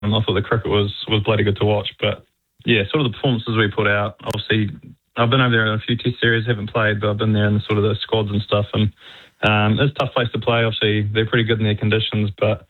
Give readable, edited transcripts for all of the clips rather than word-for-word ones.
I thought the cricket was bloody good to watch. But yeah, sort of the performances we put out. Obviously, I've been over there in a few Test series, haven't played, but I've been there in sort of the squads and stuff. And it's a tough place to play. Obviously, they're pretty good in their conditions, but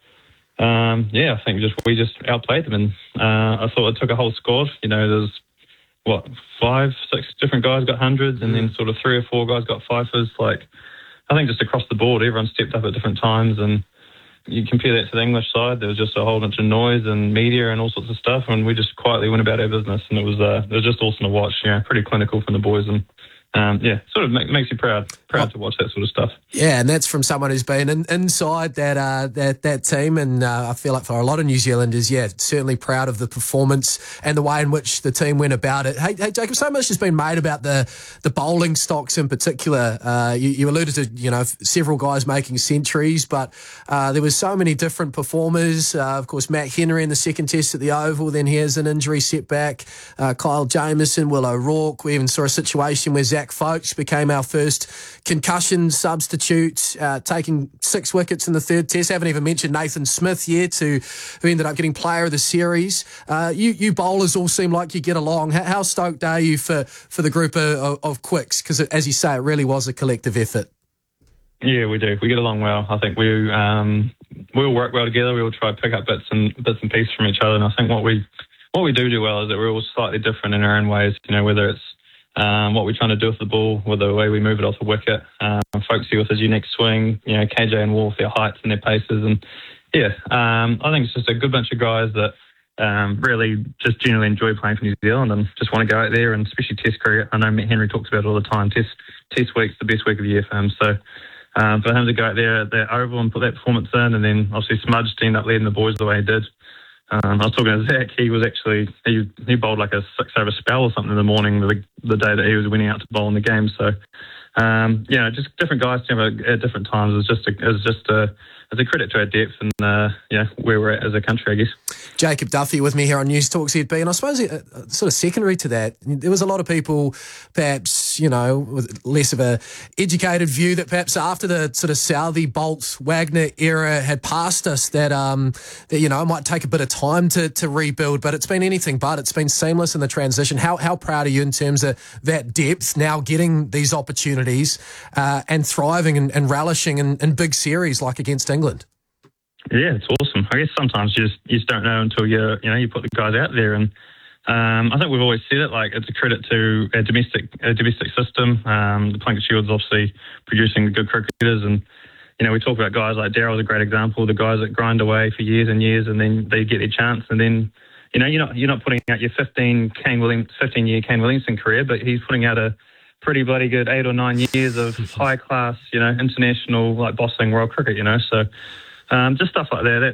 I think we just outplayed them. And I thought it took a whole squad. You know, there's 5, 6 different guys got hundreds, and then sort of 3 or 4 guys got fifers. Like, I think just across the board, everyone stepped up at different times. And you compare that to the English side, there was just a whole bunch of noise and media and all sorts of stuff, and we just quietly went about our business, and it was just awesome to watch. You know, pretty clinical from the boys, and sort of makes you proud to watch that sort of stuff. Yeah, and that's from someone who's been inside that team, and I feel like for a lot of New Zealanders, certainly proud of the performance and the way in which the team went about it. Hey Jacob, so much has been made about the bowling stocks in particular. You alluded to several guys making centuries, but there was so many different performers. Of course, Matt Henry in the second test at the Oval, then he has an injury setback. Kyle Jamieson, Will O'Rourke. We even saw a situation where Zach Folkes became our first concussion substitute, taking 6 wickets in the third test. Haven't even mentioned Nathan Smith yet, who ended up getting player of the series. You bowlers all seem like you get along. How stoked are you for the group of quicks? Because, as you say, it really was a collective effort. Yeah, we do. We get along well. I think we all work well together. We all try to pick up bits and pieces from each other. And I think what we do well is that we're all slightly different in our own ways. You know, whether it's what we're trying to do with the ball, with the way we move it off the wicket. Folkesy with his unique swing, KJ and Wolf, their heights and their paces. And I think it's just a good bunch of guys that really just genuinely enjoy playing for New Zealand and just want to go out there, and especially Test cricket. I know Matt Henry talks about it all the time. Test week's the best week of the year for him. So for him to go out there at that Oval and put that performance in, and then obviously Smudge to end up leading the boys the way he did. I was talking to Zach. He was actually he bowled like a 6-over spell or something in the morning the day that he was winning out to bowl in the game. So just different guys at different times. It's a credit to our depth and where we're at as a country, I guess. Jacob Duffy with me here on News Talk ZB, and I suppose sort of secondary to that, there was a lot of people, perhaps with less of a educated view, that perhaps after the sort of Southey, Bolt, Wagner era had passed us, that it might take a bit of time to rebuild, but it's been anything but. It's been seamless in the transition. How proud are you in terms of that depth now getting these opportunities and thriving and relishing in big series like against England? Yeah, it's awesome. I guess sometimes you just don't know until you put the guys out there, and I think we've always said it, like, it's a credit to a domestic system. The Plunket Shield's obviously producing good cricketers, and we talk about guys like Darryl's a great example. The guys that grind away for years and years, and then they get their chance, and then you're not putting out your 15-year Kane Williamson career, but he's putting out a pretty bloody good 8 or 9 years of high class, international, like, bossing world cricket. So just stuff like that.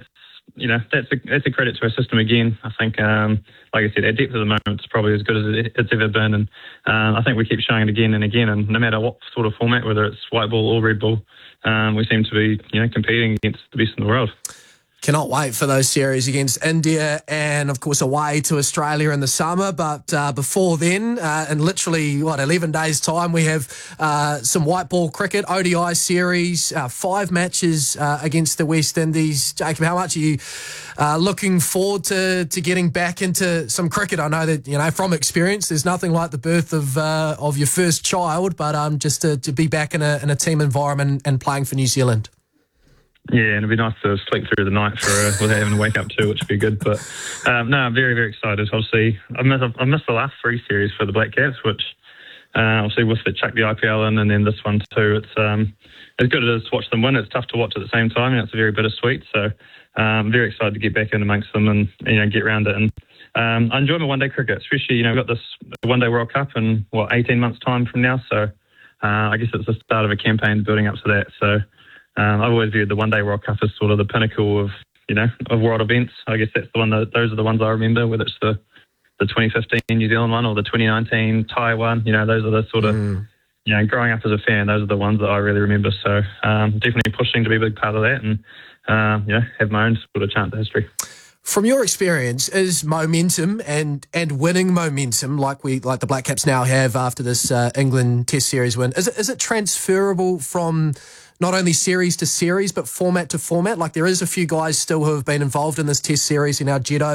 That's a credit to our system again. I think, like I said, our depth at the moment is probably as good as it's ever been, and I think we keep showing it again and again. And no matter what sort of format, whether it's white ball or red ball, we seem to be competing against the best in the world. Cannot wait for those series against India and, of course, away to Australia in the summer. But before then, in literally, 11 days' time, we have some white ball cricket, ODI series, 5 matches against the West Indies. Jacob, how much are you looking forward to getting back into some cricket? I know that, from experience, there's nothing like the birth of your first child, but just to be back in a team environment and playing for New Zealand. Yeah, and it'd be nice to sleep through the night without having to wake up too, which would be good. But I'm very, very excited. Obviously, I missed the last 3 series for the Black Caps, which obviously with the chuck the IPL in, and then this one too. It's as good as to watch them win. It's tough to watch at the same time, and it's very bittersweet. So I'm very excited to get back in amongst them and get around it. And I enjoy my one-day cricket, especially we've got this one-day World Cup in 18 months' time from now. So I guess it's the start of a campaign building up to that. So. I've always viewed the One Day World Cup as sort of the pinnacle of world events. I guess that's the one those are the ones I remember, whether it's the 2015 New Zealand one or the 2019 Thai one. Those are the sort of growing up as a fan, those are the ones that I really remember. So definitely pushing to be a big part of that and have my own sort of chant to history. From your experience, is momentum and winning momentum like the Black Caps now have after this England Test series win, is it transferable from not only series to series, but format to format? Like there is a few guys still who have been involved in this Test series in our Jedi